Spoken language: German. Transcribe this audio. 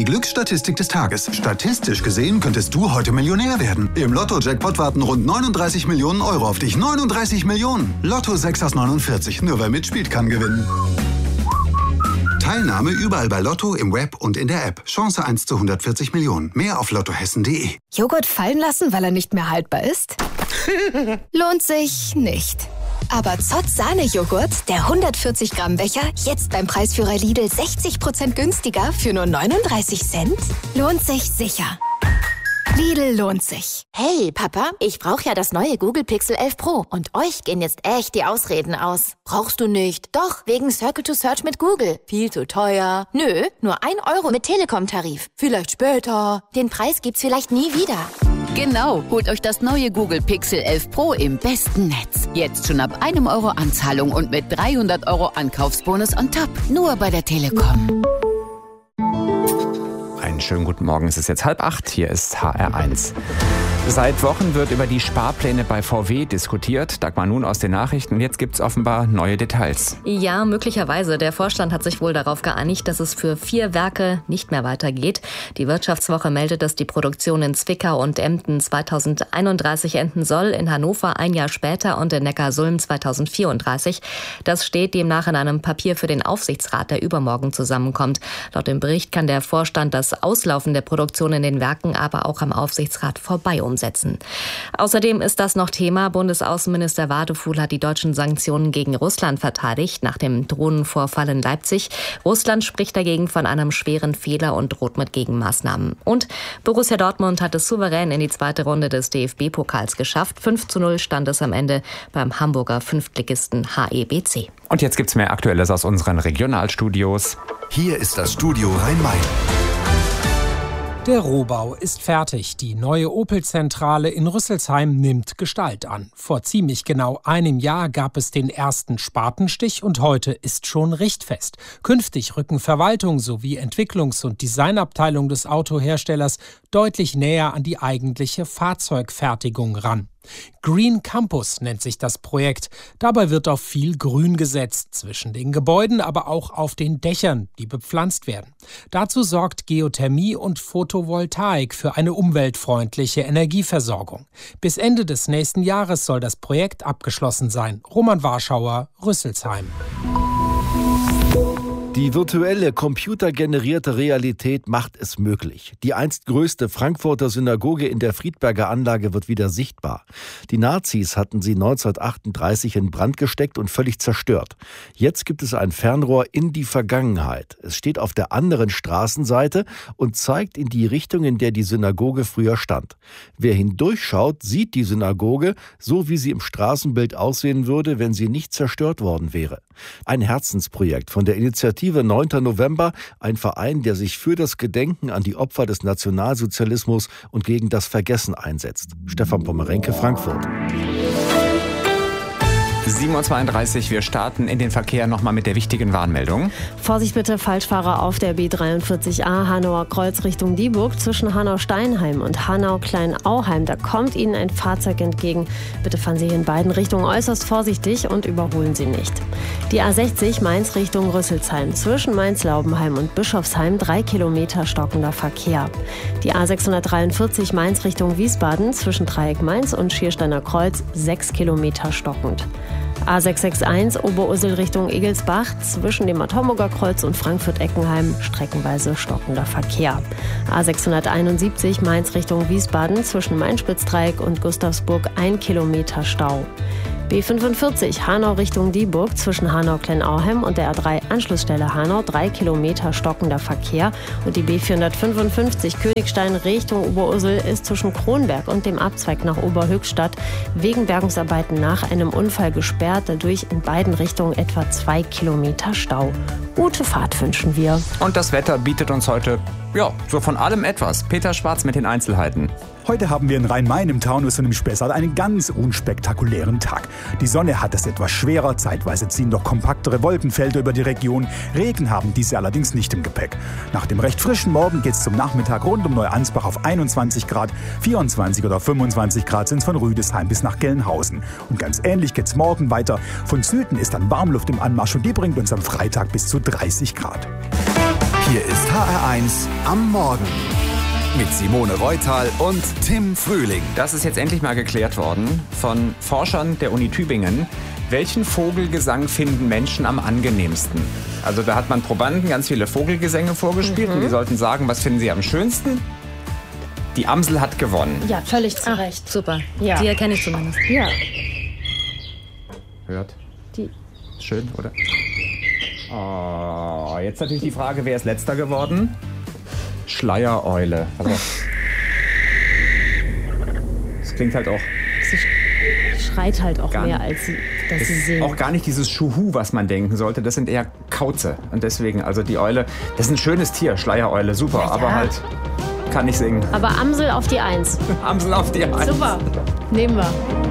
Glücksstatistik des Tages. Statistisch gesehen könntest du heute Millionär werden. Im Lotto-Jackpot warten rund 39 Millionen Euro auf dich. 39 Millionen! Lotto 6 aus 49. Nur wer mitspielt, kann gewinnen. Teilnahme überall bei Lotto, im Web und in der App. Chance 1 zu 140 Millionen. Mehr auf lottohessen.de. Joghurt fallen lassen, weil er nicht mehr haltbar ist? Lohnt sich nicht. Aber Zott Sahne-Joghurt, der 140 Gramm Becher, jetzt beim Preisführer Lidl 60% günstiger für nur 39 Cent? Lohnt sich sicher. Lidl lohnt sich. Hey, Papa, ich brauche ja das neue Google Pixel 11 Pro. Und euch gehen jetzt echt die Ausreden aus. Brauchst du nicht? Doch, wegen Circle to Search mit Google. Viel zu teuer. Nö, nur 1 Euro mit Telekom-Tarif. Vielleicht später. Den Preis gibt's vielleicht nie wieder. Genau, holt euch das neue Google Pixel 11 Pro im besten Netz. Jetzt schon ab 1 Euro Anzahlung und mit 300 Euro Ankaufsbonus on top. Nur bei der Telekom. Einen schönen guten Morgen, es ist jetzt 7:30, hier ist HR1. Seit Wochen wird über die Sparpläne bei VW diskutiert. Dagmar Nun aus den Nachrichten. Jetzt gibt es offenbar neue Details. Ja, möglicherweise. Der Vorstand hat sich wohl darauf geeinigt, dass es für 4 Werke nicht mehr weitergeht. Die Wirtschaftswoche meldet, dass die Produktion in Zwickau und Emden 2031 enden soll, in Hannover 1 Jahr später und in Neckarsulm 2034. Das steht demnach in einem Papier für den Aufsichtsrat, der übermorgen zusammenkommt. Laut dem Bericht kann der Vorstand das Auslaufen der Produktion in den Werken aber auch am Aufsichtsrat vorbei umsetzen. Außerdem ist das noch Thema. Bundesaußenminister Wadefuhl hat die deutschen Sanktionen gegen Russland verteidigt nach dem Drohnenvorfall in Leipzig. Russland spricht dagegen von einem schweren Fehler und droht mit Gegenmaßnahmen. Und Borussia Dortmund hat es souverän in die zweite Runde des DFB-Pokals geschafft. 5:0 stand es am Ende beim Hamburger Fünftligisten HEBC. Und jetzt gibt's mehr Aktuelles aus unseren Regionalstudios. Hier ist das Studio Rhein-Main. Der Rohbau ist fertig. Die neue Opel-Zentrale in Rüsselsheim nimmt Gestalt an. Vor ziemlich genau einem Jahr gab es den ersten Spatenstich und heute ist schon richtfest. Künftig rücken Verwaltung sowie Entwicklungs- und Designabteilung des Autoherstellers deutlich näher an die eigentliche Fahrzeugfertigung ran. Green Campus nennt sich das Projekt. Dabei wird auf viel Grün gesetzt, zwischen den Gebäuden, aber auch auf den Dächern, die bepflanzt werden. Dazu sorgt Geothermie und Photovoltaik für eine umweltfreundliche Energieversorgung. Bis Ende des nächsten Jahres soll das Projekt abgeschlossen sein. Roman Warschauer, Rüsselsheim. Die virtuelle, computergenerierte Realität macht es möglich. Die einst größte Frankfurter Synagoge in der Friedberger Anlage wird wieder sichtbar. Die Nazis hatten sie 1938 in Brand gesteckt und völlig zerstört. Jetzt gibt es ein Fernrohr in die Vergangenheit. Es steht auf der anderen Straßenseite und zeigt in die Richtung, in der die Synagoge früher stand. Wer hindurchschaut, sieht die Synagoge, so wie sie im Straßenbild aussehen würde, wenn sie nicht zerstört worden wäre. Ein Herzensprojekt von der Initiative 9. November, ein Verein, der sich für das Gedenken an die Opfer des Nationalsozialismus und gegen das Vergessen einsetzt. Stefan Pommerenke, Frankfurt. 7:32 Uhr, wir starten in den Verkehr nochmal mit der wichtigen Warnmeldung. Vorsicht bitte, Falschfahrer auf der B43a Hanauer Kreuz Richtung Dieburg zwischen Hanau-Steinheim und Hanau-Kleinauheim. Da kommt Ihnen ein Fahrzeug entgegen. Bitte fahren Sie in beiden Richtungen äußerst vorsichtig und überholen Sie nicht. Die A60 Mainz Richtung Rüsselsheim zwischen Mainz-Laubenheim und Bischofsheim 3 Kilometer stockender Verkehr. Die A643 Mainz Richtung Wiesbaden zwischen Dreieck Mainz und Schiersteiner Kreuz 6 Kilometer stockend. A661 Oberursel Richtung Egelsbach zwischen dem Atommburger Kreuz und Frankfurt-Eckenheim streckenweise stockender Verkehr. A671 Mainz Richtung Wiesbaden zwischen Main-Spitz-Dreieck und Gustavsburg 1 Kilometer Stau. B45 Hanau Richtung Dieburg zwischen Hanau-Kleinauheim und der A3-Anschlussstelle Hanau 3 Kilometer stockender Verkehr und die B455 Königstein Richtung Oberursel ist zwischen Kronberg und dem Abzweig nach Oberhöchstadt wegen Bergungsarbeiten nach einem Unfall gesperrt, dadurch in beiden Richtungen etwa 2 Kilometer Stau. Gute Fahrt wünschen wir. Und das Wetter bietet uns heute, so von allem etwas. Peter Schwarz mit den Einzelheiten. Heute haben wir in Rhein-Main, im Taunus und im Spessart einen ganz unspektakulären Tag. Die Sonne hat es etwas schwerer, zeitweise ziehen noch kompaktere Wolkenfelder über die Region. Regen haben diese allerdings nicht im Gepäck. Nach dem recht frischen Morgen geht es zum Nachmittag rund um Neuansbach auf 21 Grad, 24 oder 25 Grad sind es von Rüdesheim bis nach Gelnhausen. Und ganz ähnlich geht es morgen weiter. Von Süden ist dann Warmluft im Anmarsch und die bringt uns am Freitag bis zu 30 Grad. Hier ist HR1 am Morgen. Mit Simone Reutal und Tim Frühling. Das ist jetzt endlich mal geklärt worden von Forschern der Uni Tübingen. Welchen Vogelgesang finden Menschen am angenehmsten? Also da hat man Probanden ganz viele Vogelgesänge vorgespielt und die sollten sagen, was finden sie am schönsten? Die Amsel hat gewonnen. Ja, völlig zu Recht. Super. Ja. Die erkenne ich zumindest. Ja. Hört. Die. Schön, oder? Oh, jetzt natürlich die Frage, wer ist letzter geworden? Schleiereule. Also, das klingt halt auch... Sie schreit halt auch mehr, als dass sie singt. Auch gar nicht dieses Schuhu, was man denken sollte. Das sind eher Kauze. Und deswegen, also die Eule, das ist ein schönes Tier, Schleiereule, super. Ja. Aber halt, kann nicht singen. Aber Amsel auf die 1. Amsel auf die 1. Super, nehmen wir.